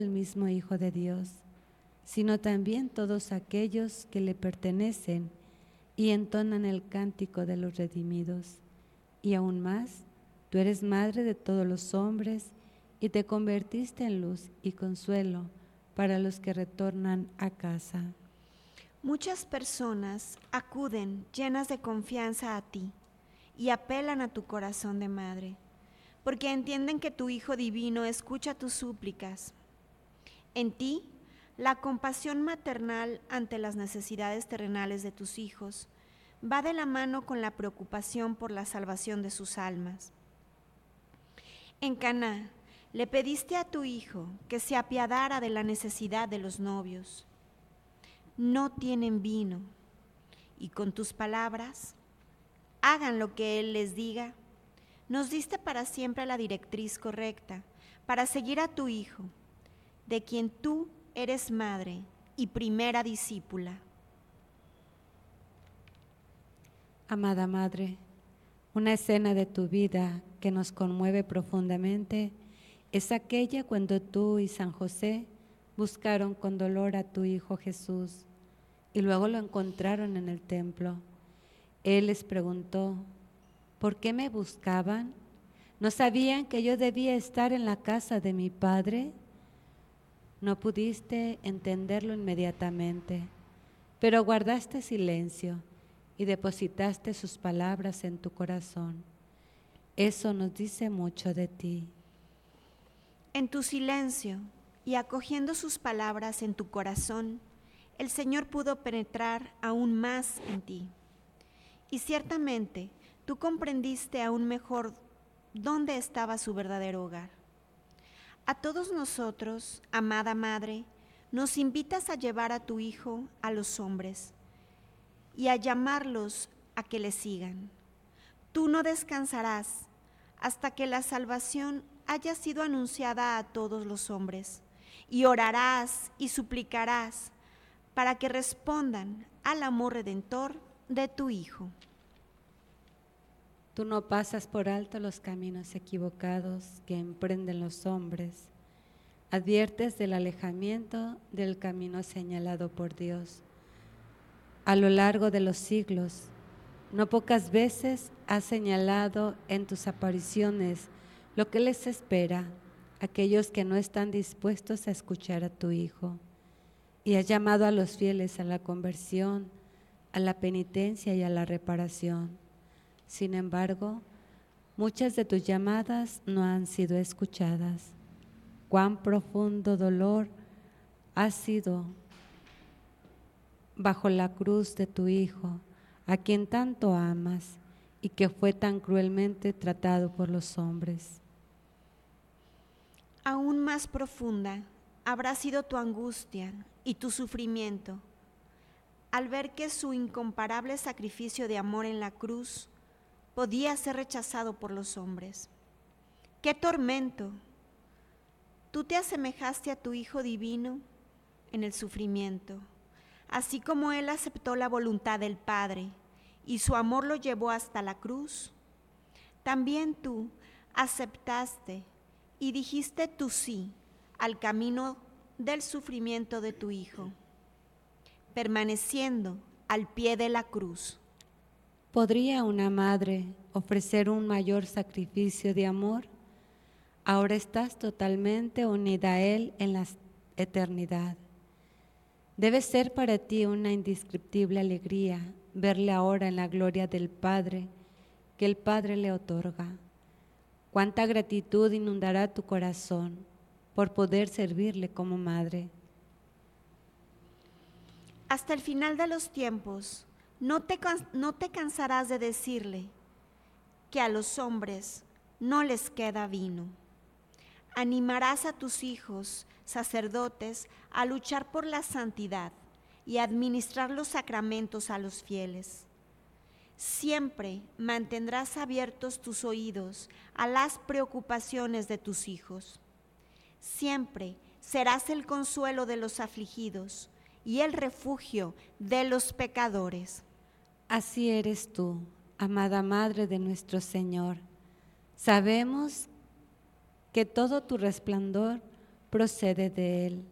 el mismo Hijo de Dios, sino también todos aquellos que le pertenecen y entonan el cántico de los redimidos. Y aún más, tú eres madre de todos los hombres y te convertiste en luz y consuelo para los que retornan a casa. Muchas personas acuden llenas de confianza a ti y apelan a tu corazón de madre, porque entienden que tu Hijo Divino escucha tus súplicas. En ti, la compasión maternal ante las necesidades terrenales de tus hijos va de la mano con la preocupación por la salvación de sus almas. En Caná, le pediste a tu Hijo que se apiadara de la necesidad de los novios. No tienen vino, y con tus palabras, hagan lo que Él les diga. Nos diste para siempre la directriz correcta, para seguir a tu Hijo, de quien tú eres madre y primera discípula. Amada Madre, una escena de tu vida que nos conmueve profundamente es aquella cuando tú y San José buscaron con dolor a tu Hijo Jesús y luego lo encontraron en el templo. Él les preguntó, ¿por qué me buscaban? ¿No sabían que yo debía estar en la casa de mi Padre? No pudiste entenderlo inmediatamente, pero guardaste silencio y depositaste sus palabras en tu corazón. Eso nos dice mucho de ti. En tu silencio y acogiendo sus palabras en tu corazón, el Señor pudo penetrar aún más en ti. Y ciertamente tú comprendiste aún mejor dónde estaba su verdadero hogar. A todos nosotros, amada Madre, nos invitas a llevar a tu Hijo a los hombres y a llamarlos a que le sigan. Tú no descansarás hasta que la salvación haya sido anunciada a todos los hombres, y orarás y suplicarás para que respondan al amor redentor de tu Hijo. Tú no pasas por alto los caminos equivocados que emprenden los hombres. Adviertes del alejamiento del camino señalado por Dios. A lo largo de los siglos, no pocas veces has señalado en tus apariciones lo que les espera a aquellos que no están dispuestos a escuchar a tu Hijo, y has llamado a los fieles a la conversión, a la penitencia y a la reparación. Sin embargo, muchas de tus llamadas no han sido escuchadas. Cuán profundo dolor ha sido bajo la cruz de tu Hijo, a quien tanto amas y que fue tan cruelmente tratado por los hombres. Aún más profunda habrá sido tu angustia y tu sufrimiento al ver que su incomparable sacrificio de amor en la cruz podía ser rechazado por los hombres. ¡Qué tormento! Tú te asemejaste a tu Hijo Divino en el sufrimiento, así como Él aceptó la voluntad del Padre y su amor lo llevó hasta la cruz. También tú aceptaste y dijiste tu sí al camino del sufrimiento de tu Hijo, permaneciendo al pie de la cruz. ¿Podría una madre ofrecer un mayor sacrificio de amor? Ahora estás totalmente unida a Él en la eternidad. Debe ser para ti una indescriptible alegría verle ahora en la gloria del Padre que el Padre le otorga. Cuánta gratitud inundará tu corazón por poder servirle como madre. Hasta el final de los tiempos, no te cansarás de decirle que a los hombres no les queda vino. Animarás a tus hijos, sacerdotes, a luchar por la santidad y a administrar los sacramentos a los fieles. Siempre mantendrás abiertos tus oídos a las preocupaciones de tus hijos. Siempre serás el consuelo de los afligidos y el refugio de los pecadores. Así eres tú, amada Madre de nuestro Señor. Sabemos que todo tu resplandor procede de Él.